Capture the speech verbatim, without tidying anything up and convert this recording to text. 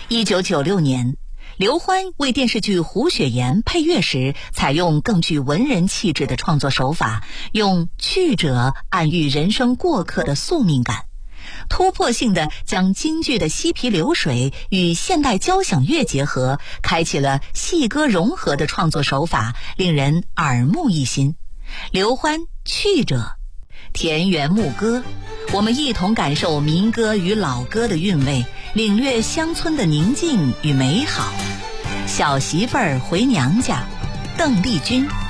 一九九六年，刘欢为电视剧《胡雪岩》配乐时，采用更具文人气质的创作手法，用去者暗喻人生过客的宿命感，突破性地将京剧的嬉皮流水与现代交响乐结合，开启了戏歌融合的创作手法，令人耳目一新。刘欢去者，田园牧歌，我们一同感受民歌与老歌的韵味，领略乡村的宁静与美好。小媳妇儿回娘家，邓丽君。